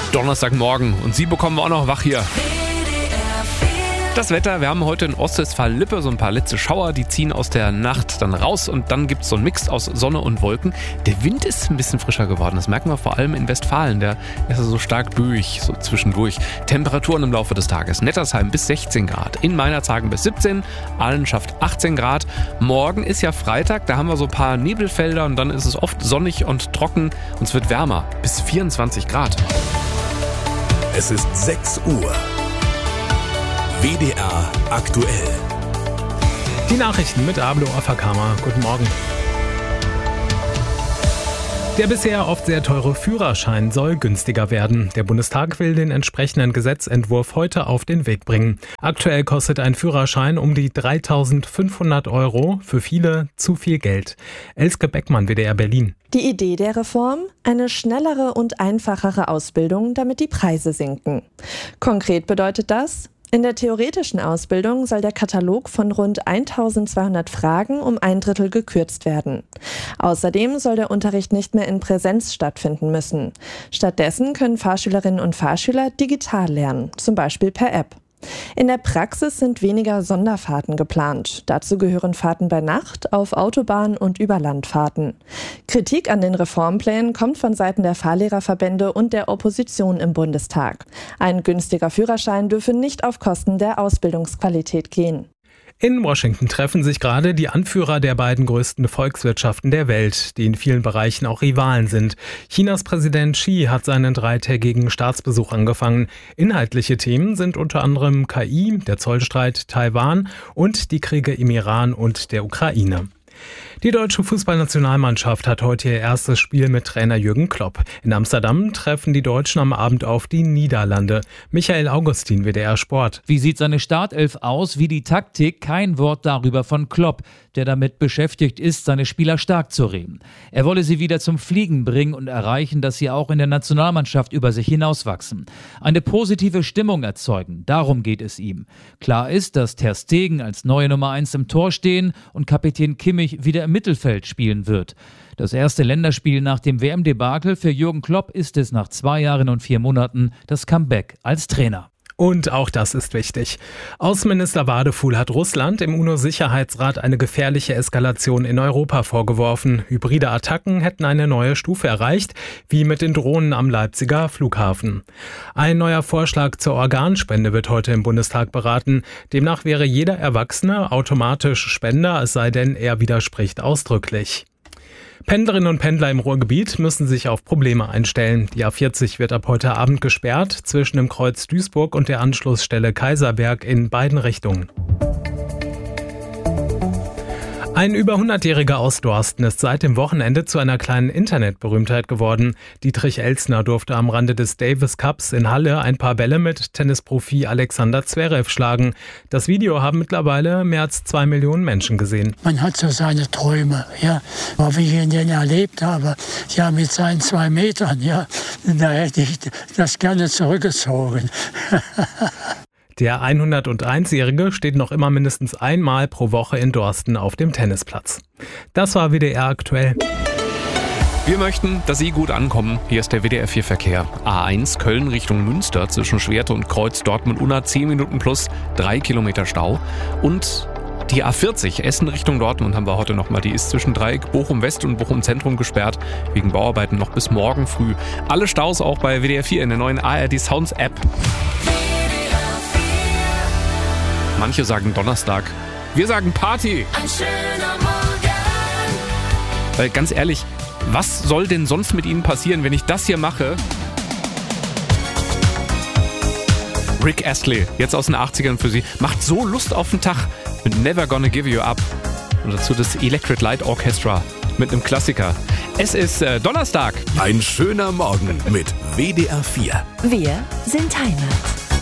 Donnerstagmorgen und Sie bekommen auch noch wach hier. Das Wetter, wir haben heute in Ostwestfalen-Lippe so ein paar letzte Schauer, die ziehen aus der Nacht dann raus und dann gibt es so einen Mix aus Sonne und Wolken. Der Wind ist ein bisschen frischer geworden, das merken wir vor allem in Westfalen, der ist so stark böig, so zwischendurch. Temperaturen im Laufe des Tages, Nettersheim bis 16 Grad, in Meinerzhagen bis 17, Allenschaft 18 Grad. Morgen ist ja Freitag, da haben wir so ein paar Nebelfelder und dann ist es oft sonnig und trocken und es wird wärmer, bis 24 Grad. Es ist 6 Uhr. WDR aktuell. Die Nachrichten mit Ablo Afakama. Guten Morgen. Der bisher oft sehr teure Führerschein soll günstiger werden. Der Bundestag will den entsprechenden Gesetzentwurf heute auf den Weg bringen. Aktuell kostet ein Führerschein um die 3.500 €. Für viele zu viel Geld. Elske Beckmann, WDR Berlin. Die Idee der Reform? Eine schnellere und einfachere Ausbildung, damit die Preise sinken. Konkret bedeutet das: In der theoretischen Ausbildung soll der Katalog von rund 1.200 Fragen um 1/3 gekürzt werden. Außerdem soll der Unterricht nicht mehr in Präsenz stattfinden müssen. Stattdessen können Fahrschülerinnen und Fahrschüler digital lernen, zum Beispiel per App. In der Praxis sind weniger Sonderfahrten geplant. Dazu gehören Fahrten bei Nacht, auf Autobahn- und Überlandfahrten. Kritik an den Reformplänen kommt von Seiten der Fahrlehrerverbände und der Opposition im Bundestag. Ein günstiger Führerschein dürfe nicht auf Kosten der Ausbildungsqualität gehen. In Washington treffen sich gerade die Anführer der beiden größten Volkswirtschaften der Welt, die in vielen Bereichen auch Rivalen sind. Chinas Präsident Xi hat seinen 3-tägigen Staatsbesuch angefangen. Inhaltliche Themen sind unter anderem KI, der Zollstreit, Taiwan und die Kriege im Iran und der Ukraine. Die deutsche Fußballnationalmannschaft hat heute ihr erstes Spiel mit Trainer Jürgen Klopp. In Amsterdam treffen die Deutschen am Abend auf die Niederlande. Michael Augustin, WDR Sport. Wie sieht seine Startelf aus, wie die Taktik? Kein Wort darüber von Klopp, der damit beschäftigt ist, seine Spieler stark zu reden. Er wolle sie wieder zum Fliegen bringen und erreichen, dass sie auch in der Nationalmannschaft über sich hinauswachsen. Eine positive Stimmung erzeugen, darum geht es ihm. Klar ist, dass Ter Stegen als neue Nummer 1 im Tor stehen und Kapitän Kimmich wieder im Mittelfeld spielen wird. Das erste Länderspiel nach dem WM-Debakel für Jürgen Klopp ist es nach 2 Jahren und 4 Monaten das Comeback als Trainer. Und auch das ist wichtig. Außenminister Wadefuhl hat Russland im UNO-Sicherheitsrat eine gefährliche Eskalation in Europa vorgeworfen. Hybride Attacken hätten eine neue Stufe erreicht, wie mit den Drohnen am Leipziger Flughafen. Ein neuer Vorschlag zur Organspende wird heute im Bundestag beraten. Demnach wäre jeder Erwachsene automatisch Spender, es sei denn, er widerspricht ausdrücklich. Pendlerinnen und Pendler im Ruhrgebiet müssen sich auf Probleme einstellen. Die A40 wird ab heute Abend gesperrt zwischen dem Kreuz Duisburg und der Anschlussstelle Kaiserberg in beiden Richtungen. Ein über 100-Jähriger aus Dorsten ist seit dem Wochenende zu einer kleinen Internetberühmtheit geworden. Dietrich Elsner durfte am Rande des Davis Cups in Halle ein paar Bälle mit Tennisprofi Alexander Zverev schlagen. Das Video haben mittlerweile mehr als 2 Millionen Menschen gesehen. Man hat so seine Träume, ja, wie ich ihn denn erlebt habe, ja, mit seinen 2 Metern, ja, da hätte ich das gerne zurückgezogen. Der 101-Jährige steht noch immer mindestens einmal pro Woche in Dorsten auf dem Tennisplatz. Das war WDR aktuell. Wir möchten, dass Sie gut ankommen. Hier ist der WDR 4 Verkehr. A1 Köln Richtung Münster zwischen Schwerte und Kreuz Dortmund-Unna 10 Minuten plus 3 Kilometer Stau. Und die A40 Essen Richtung Dortmund haben wir heute nochmal. Die ist zwischen Dreieck Bochum West und Bochum Zentrum gesperrt. Wegen Bauarbeiten noch bis morgen früh. Alle Staus auch bei WDR 4 in der neuen ARD Sounds App. Manche sagen Donnerstag. Wir sagen Party. Ein schöner Morgen. Weil ganz ehrlich, was soll denn sonst mit Ihnen passieren, wenn ich das hier mache? Rick Astley, jetzt aus den 80ern für Sie, macht so Lust auf den Tag mit Never Gonna Give You Up. Und dazu das Electric Light Orchestra mit einem Klassiker. Es ist Donnerstag. Ein schöner Morgen mit WDR 4. Wir sind Heimat.